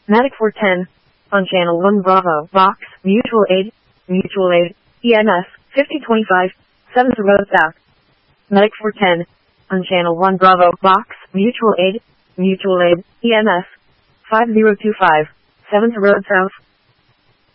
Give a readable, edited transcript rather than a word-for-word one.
Medic 410. On channel 1 Bravo, Box, Mutual Aid, EMS, 5025, 7th Road South. Medic 410. On channel 1 Bravo, Box, Mutual Aid, EMS, 5025, 7th Road South.